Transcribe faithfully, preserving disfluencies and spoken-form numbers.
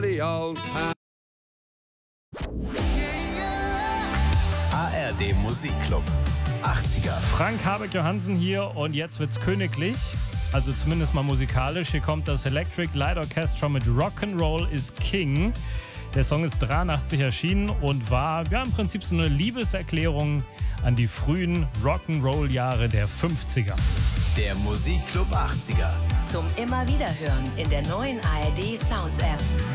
A R D Musikclub achtziger. Frank Habeck Johansen hier und jetzt wird's königlich. Also zumindest mal musikalisch. Hier kommt das Electric Light Orchestra mit Rock'n'Roll is King. Der Song ist dreiundachtzig erschienen und war ja im Prinzip so eine Liebeserklärung an die frühen Rock'n'Roll-Jahre der fünfziger. Der Musikclub achtziger. Zum immer wieder hören in der neuen A R D Sounds App.